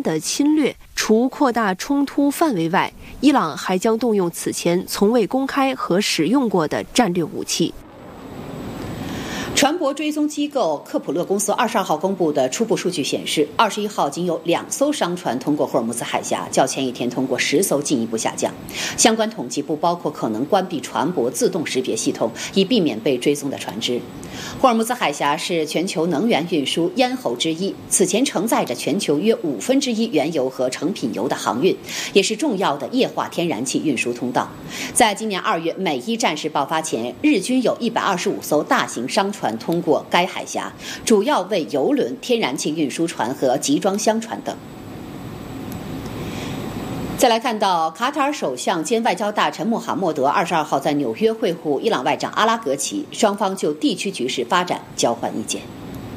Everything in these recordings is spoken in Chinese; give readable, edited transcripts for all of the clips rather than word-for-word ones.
的侵略，除扩大冲突范围外，伊朗还将动用此前从未公开和使用过的战略武器。 船舶追踪机构科普勒公司22号公布的初步数据显示，21号仅有2艘商船通过霍尔木兹海峡，较前一天通过10艘进一步下降。相关统计不包括可能关闭船舶自动识别系统，以避免被追踪的船只。霍尔木兹海峡是全球能源运输咽喉之一，此前承载着全球约1/5原油和成品油的航运，也是重要的液化天然气运输通道。在今年2月美伊战事爆发前，日均有125艘大型商船通过该海峡，主要为油轮、天然气运输船和集装箱船等。再来看到卡塔尔首相兼外交大臣穆罕默德22号在纽约会晤伊朗外长阿拉格齐，双方就地区局势发展交换意见。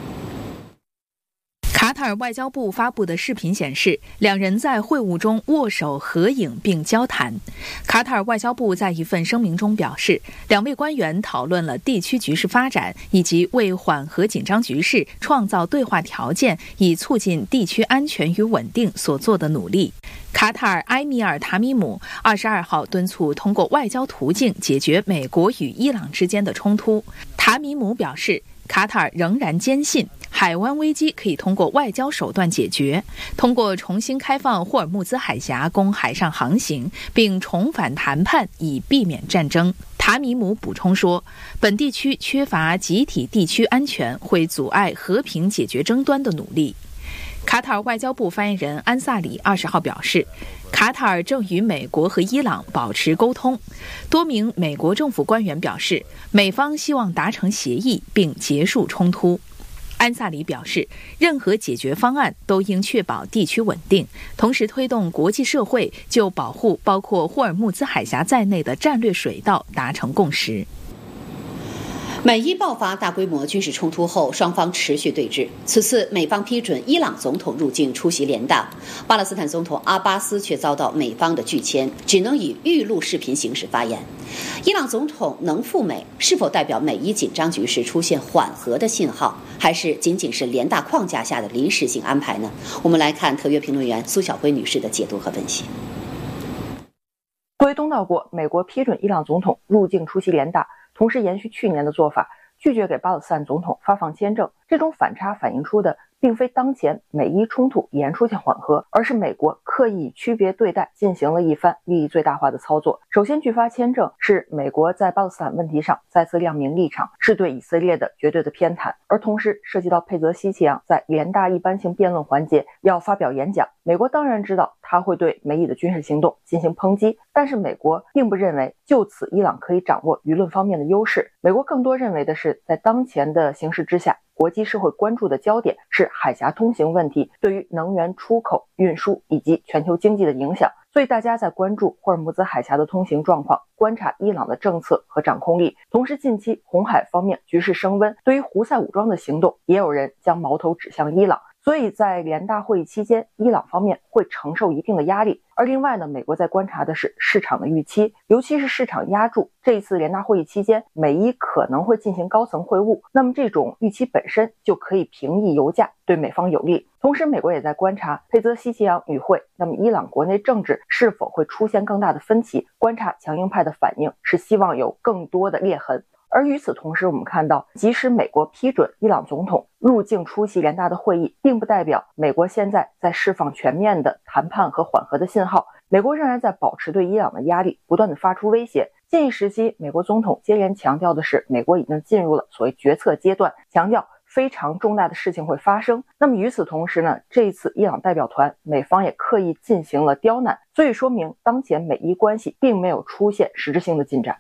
卡塔尔外交部发布的视频显示，两人在会晤中握手合影并交谈。卡塔尔外交部在一份声明中表示，两位官员讨论了地区局势发展以及为缓和紧张局势、创造对话条件，以促进地区安全与稳定所做的努力。卡塔尔埃米尔塔米姆22号敦促通过外交途径解决美国与伊朗之间的冲突。塔米姆表示，卡塔尔仍然坚信海湾危机可以通过外交手段解决，通过重新开放霍尔木兹海峡供海上航行，并重返谈判以避免战争。塔米姆补充说，本地区缺乏集体地区安全，会阻碍和平解决争端的努力。卡塔尔外交部发言人安萨里20号表示，卡塔尔正与美国和伊朗保持沟通。多名美国政府官员表示，美方希望达成协议并结束冲突。安萨里表示，任何解决方案都应确保地区稳定，同时推动国际社会就保护包括霍尔木兹海峡在内的战略水道达成共识。 美伊爆发大规模军事冲突后，双方持续对峙。此次美方批准伊朗总统入境出席联大，巴勒斯坦总统阿巴斯却遭到美方的拒签，只能以预录视频形式发言。伊朗总统能赴美，是否代表美伊紧张局势出现缓和的信号，还是仅仅是联大框架下的临时性安排呢？我们来看特约评论员苏晓辉女士的解读和分析。 作为东道国，美国批准伊朗总统入境出席联大，同时延续去年的做法，拒绝给巴勒斯坦总统发放签证。这种反差反映出的并非当前美伊冲突已然出现缓和，而是美国刻意以区别对待进行了一番利益最大化的操作。首先拒发签证是美国在巴勒斯坦问题上再次亮明立场，是对以色列的绝对的偏袒，而同时涉及到佩泽西奇扬在联大一般性辩论环节要发表演讲。美国当然知道他会对美以的军事行动进行抨击，但是美国并不认为就此伊朗可以掌握舆论方面的优势。美国更多认为的是，在当前的形势之下，国际社会关注的焦点是海峡通行问题对于能源出口、运输以及全球经济的影响，所以大家在关注霍尔木兹海峡的通行状况，观察伊朗的政策和掌控力。同时，近期红海方面局势升温，对于胡塞武装的行动，也有人将矛头指向伊朗。所以在联大会议期间，伊朗方面会承受一定的压力。而另外呢，美国在观察的是市场的预期，尤其是市场压住这一次联大会议期间，美伊可能会进行高层会晤，那么这种预期本身就可以平抑油价，对美方有利。同时，美国也在观察佩泽西奇扬与会，那么伊朗国内政治是否会出现更大的分歧，观察强硬派的反应，是希望有更多的裂痕。而与此同时，我们看到，即使美国批准伊朗总统入境出席联大的会议，并不代表美国现在在释放全面的谈判和缓和的信号。美国仍然在保持对伊朗的压力，不断的发出威胁。近一时期，美国总统接连强调的是，美国已经进入了所谓决策阶段，强调非常重大的事情会发生。那么与此同时呢，这一次伊朗代表团，美方也刻意进行了刁难，所以说明当前美伊关系并没有出现实质性的进展。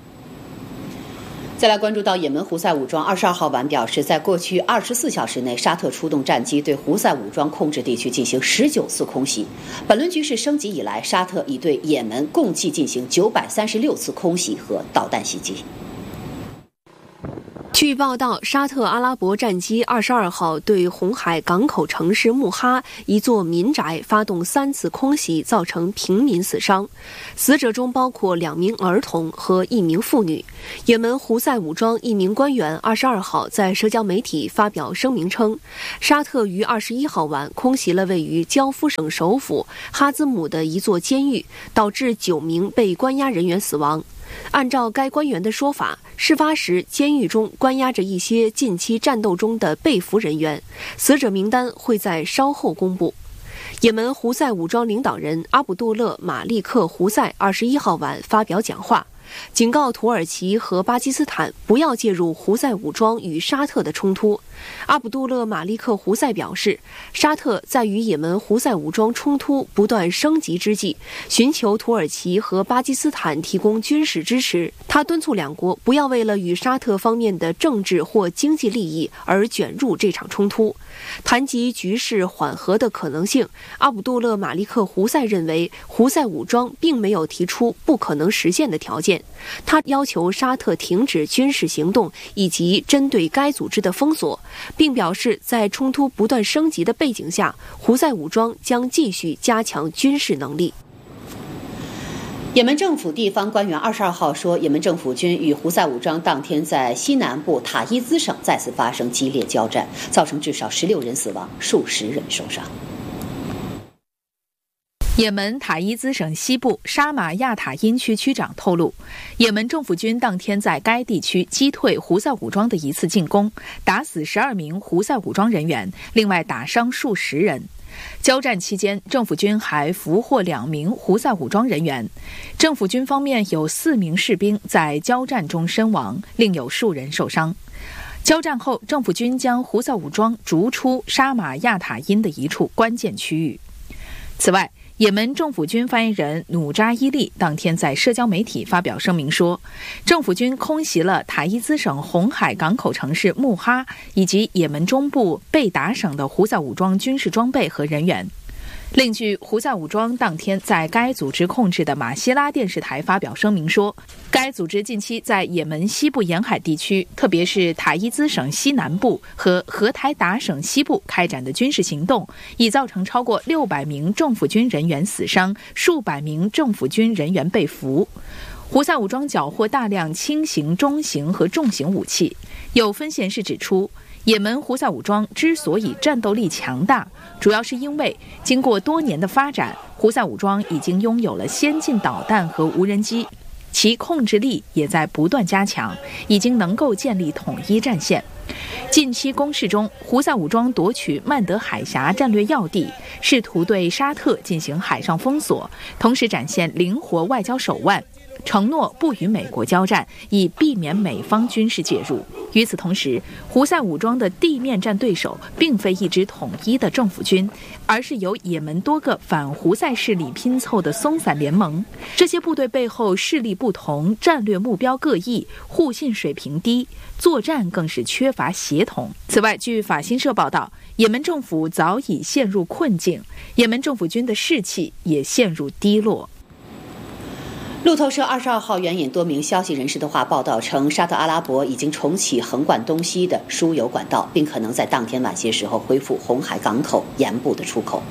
再来关注到也门胡塞武装22号晚表示，在过去24小时内，沙特出动战机对胡塞武装控制地区进行19次空袭。本轮局势升级以来，沙特已对也门共计进行936次空袭和导弹袭击。 据报道，沙特阿拉伯战机22号对红海港口城市穆哈一座民宅发动3次空袭，造成平民死伤，死者中包括2名儿童和1名妇女。也门胡塞武装一名官员22号在社交媒体发表声明称，沙特于21号晚空袭了位于焦夫省首府哈兹姆的一座监狱，导致9名被关押人员死亡。按照该官员的说法，事发时监狱中关押着一些近期战斗中的被俘人员，死者名单会在稍后公布。也门胡塞武装领导人阿卜杜勒·马利克·胡塞21号晚发表讲话，警告土耳其和巴基斯坦不要介入胡塞武装与沙特的冲突。阿卜杜勒·马利克·胡塞表示，沙特在与也门胡塞武装冲突不断升级之际，寻求土耳其和巴基斯坦提供军事支持。他敦促两国不要为了与沙特方面的政治或经济利益而卷入这场冲突。谈及局势缓和的可能性，阿卜杜勒·马利克·胡塞认为，胡塞武装并没有提出不可能实现的条件。他要求沙特停止军事行动以及针对该组织的封锁，并表示在冲突不断升级的背景下，胡塞武装将继续加强军事能力。 也门政府地方官员22号说，也门政府军与胡塞武装当天在西南部塔伊兹省再次发生激烈交战，造成至少16人死亡，数十人受伤。 也门塔伊兹省西部沙马亚塔因区区长透露，也门政府军当天在该地区击退胡塞武装的一次进攻，打死12名胡塞武装人员，另外打伤数十人。交战期间，政府军还俘获2名胡塞武装人员。政府军方面有4名士兵在交战中身亡，另有数人受伤。交战后，政府军将胡塞武装逐出沙马亚塔因的一处关键区域。此外，也门政府军发言人努扎伊利当天在社交媒体发表声明说，政府军空袭了塔伊兹省红海港口城市穆哈以及也门中部贝达省的胡塞武装军事装备和人员。另据胡塞武装当天在该组织控制的马希拉电视台发表声明说，该组织近期在也门西部沿海地区，特别是塔伊兹省西南部和荷台达省西部开展的军事行动，已造成超过600名政府军人员死伤，数百名政府军人员被俘。胡塞武装缴获大量轻型、中型和重型武器。有分析人士指出，也门胡塞武装之所以战斗力强大，主要是因为经过多年的发展，胡塞武装已经拥有了先进导弹和无人机，其控制力也在不断加强，已经能够建立统一战线。近期攻势中，胡塞武装夺取曼德海峡战略要地，试图对沙特进行海上封锁，同时展现灵活外交手腕，承诺不与美国交战，以避免美方军事介入。与此同时，胡塞武装的地面战对手并非一支统一的政府军，而是由也门多个反胡塞势力拼凑的松散联盟。这些部队背后势力不同，战略目标各异，互信水平低，作战更是缺乏协同。此外，据法新社报道，也门政府早已陷入困境，也门政府军的士气也陷入低落。 路透社22号援引多名消息人士的话报道称，沙特阿拉伯已经重启横贯东西的输油管道，并可能在当天晚些时候恢复红海港口沿部的出口。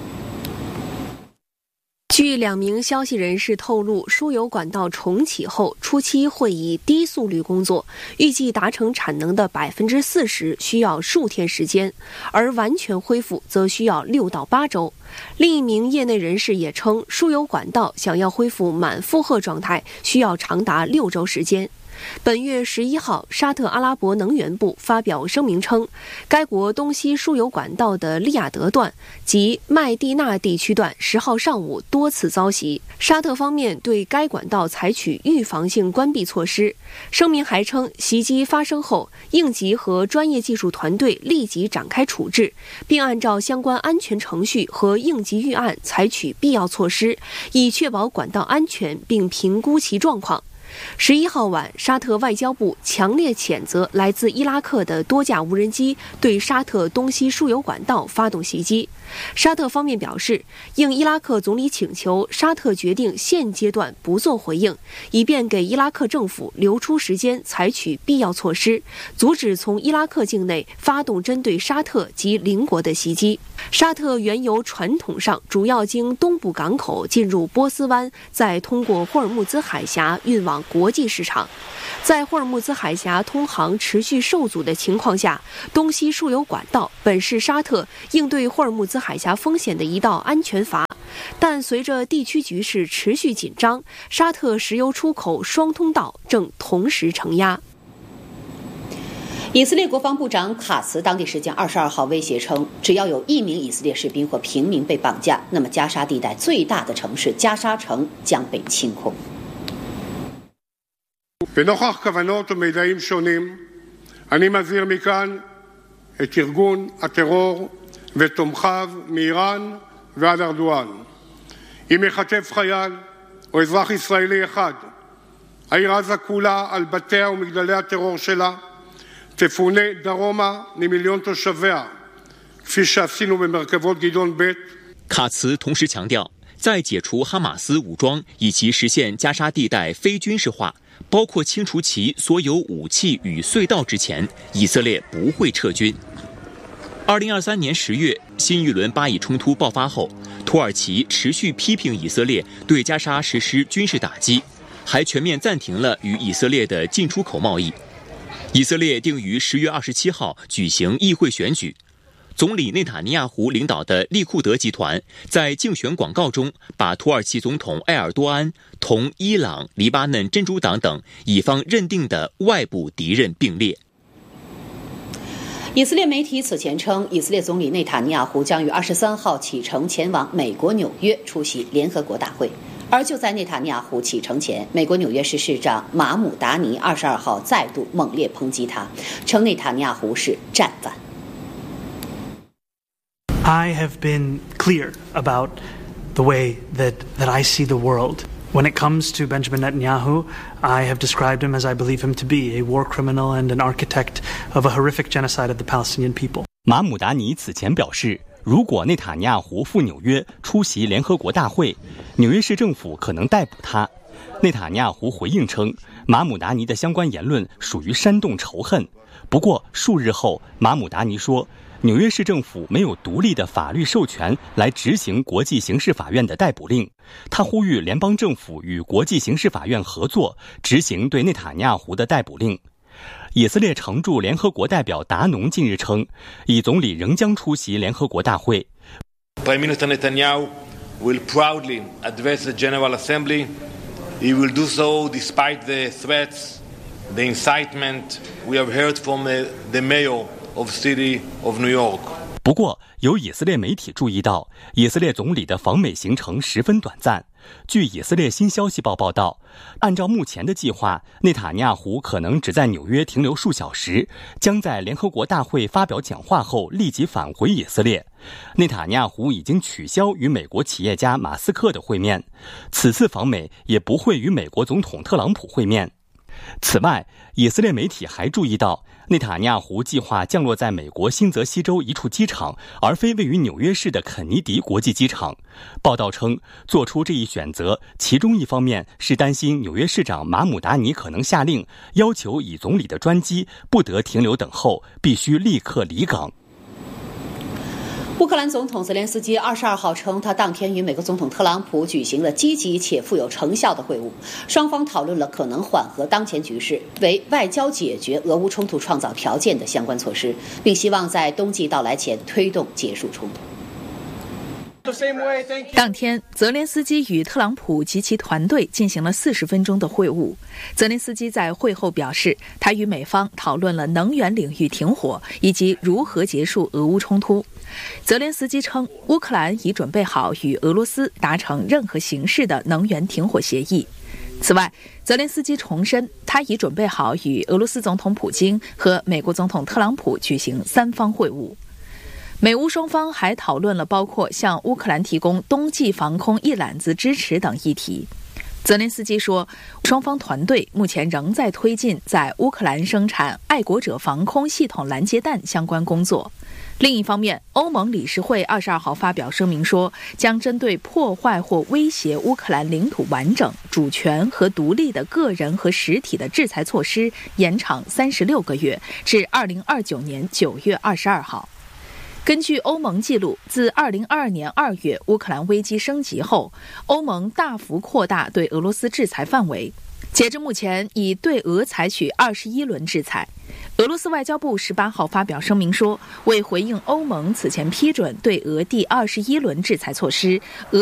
据2名消息人士透露，输油管道重启后，初期会以低速率工作，预计达成产能的40%需要数天时间，而完全恢复则需要6到8周。另一名业内人士也称，输油管道想要恢复满负荷状态，需要长达6周时间。本月11号，沙特阿拉伯能源部发表声明称，该国东西输油管道的利雅得段及麦地那地区段10号上午多次遭袭，沙特方面对该管道采取预防性关闭措施。声明还称，袭击发生后，应急和专业技术团队立即展开处置，并按照相关安全程序和应急预案采取必要措施，以确保管道安全并评估其状况。 11号晚，沙特外交部强烈谴责来自伊拉克的多架无人机对沙特东西输油管道发动袭击。沙特方面表示，应伊拉克总理请求，沙特决定现阶段不做回应，以便给伊拉克政府留出时间采取必要措施，阻止从伊拉克境内发动针对沙特及邻国的袭击。沙特原油传统上主要经东部港口进入波斯湾，再通过霍尔木兹海峡运往国际市场。在霍尔木兹海峡通航持续受阻的情况下，东西输油管道本是沙特应对霍尔木兹海峡风险的一道安全阀，但随着地区局势持续紧张，沙特石油出口双通道正同时承压。 以色列国防部长卡茨当地时间22号威胁称，只要有1名以色列士兵或平民被绑架，那么加沙地带最大的城市加沙城将被清空。 ונוכח כוונות ומידעים שונים, אני מזהיר מכאן את ארגון הטרור ותומכיו מאיראן ועד ארדואן. אם ייחטף חייל או אזרח ישראלי אחד, העיר עזה כולה על בתיה ומגדלי הטרור שלה תפונה דרומה ממיליון תושביה, כפי שעשינו במרכבות גדעון ב'. 卡茨同时强调，在解除哈马斯武装以及实现加沙地带非军事化，包括清除其所有武器与隧道之前，以色列不会撤军。2023年10月，新一轮巴以冲突爆发后，土耳其持续批评以色列对加沙实施军事打击，还全面暂停了与以色列的进出口贸易。以色列定于10月27号举行议会选举。总理内塔尼亚胡领导的利库德集团在竞选广告中，把土耳其总统埃尔多安同伊朗、黎巴嫩真主党等以方认定的外部敌人并列。 以色列媒体此前称，以色列总理内塔尼亚胡将于23号启程前往美国纽约出席联合国大会。而就在内塔尼亚胡启程前，美国纽约市市长马姆达尼22号再度猛烈抨击他，称内塔尼亚胡是战犯。 I have been clear about the way that I see the world. When it comes to Benjamin Netanyahu, I have described him as I believe him to be, a war criminal and an architect of a horrific genocide of the Palestinian people. 马姆达尼此前表示，如果内塔尼亚胡赴纽约出席联合国大会，纽约市政府可能逮捕他。内塔尼亚胡回应称，马姆达尼的相关言论属于煽动仇恨。不过数日后，马姆达尼说，纽约市政府没有独立的法律授权来执行国际刑事法院的逮捕令。他呼吁联邦政府与国际刑事法院合作，执行对内塔尼亚胡的逮捕令。以色列常驻联合国代表达农近日称，以总理仍将出席联合国大会。 Prime Minister Netanyahu will proudly address the General Assembly. He will do so despite the threats, the incitement we have heard from the mayor of City of New York. 不过，有以色列媒体注意到，以色列总理的访美行程十分短暂。据以色列新消息报报道，按照目前的计划，内塔尼亚胡可能只在纽约停留数小时，将在联合国大会发表讲话后立即返回以色列。内塔尼亚胡已经取消与美国企业家马斯克的会面，此次访美也不会与美国总统特朗普会面。此外，以色列媒体还注意到，内塔尼亚胡计划降落在美国新泽西州一处机场，而非位于纽约市的肯尼迪国际机场。报道称，做出这一选择，其中一方面是担心纽约市长马姆达尼可能下令要求以总理的专机不得停留等候，必须立刻离港。 乌克兰总统泽连斯基22号称，他当天与美国总统特朗普举行了积极且富有成效的会晤，双方讨论了可能缓和当前局势、为外交解决俄乌冲突创造条件的相关措施，并希望在冬季到来前推动结束冲突。 当天，泽连斯基与特朗普及其团队进行了40分钟的会晤。泽连斯基在会后表示，他与美方讨论了能源领域停火以及如何结束俄乌冲突。泽连斯基称，乌克兰已准备好与俄罗斯达成任何形式的能源停火协议。此外，泽连斯基重申，他已准备好与俄罗斯总统普京和美国总统特朗普举行3方会晤。美乌双方还讨论了包括向乌克兰提供冬季防空一揽子支持等议题。 泽连斯基说，双方团队目前仍在推进在乌克兰生产爱国者防空系统拦截弹相关工作。另一方面，欧盟理事会22号发表声明说，将针对破坏或威胁乌克兰领土完整、主权和独立的个人和实体的制裁措施延长36个月，至2029年9月22号。根据欧盟记录，自2022年2月乌克兰危机升级后，欧盟大幅扩大对俄罗斯制裁范围。截至目前，已对俄采取21轮制裁。俄罗斯外交部18号发表声明说，为回应欧盟此前批准对俄第21轮制裁措施，俄